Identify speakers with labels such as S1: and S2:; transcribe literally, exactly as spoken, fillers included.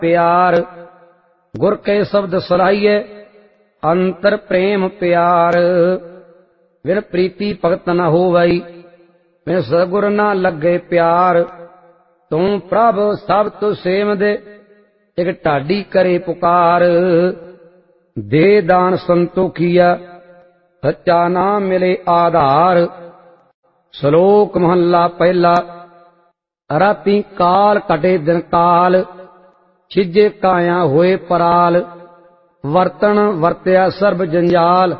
S1: प्यार। गुर के शब्द सलाहिए अंतर प्रेम प्यार। बिन प्रीति भगत न होवई, बिन सतगुर न लगे प्यार। तू प्रभ सब तु सेम दे, एक ढाडी करे पुकार। दे दान संतोखिया, सच्चा नाम मिले आधार। श्लोक महला पहला। राती काल कटे दिन काल, छिजे काया होए पराल। वर्तन वर्त्या सर्ब जंजाल,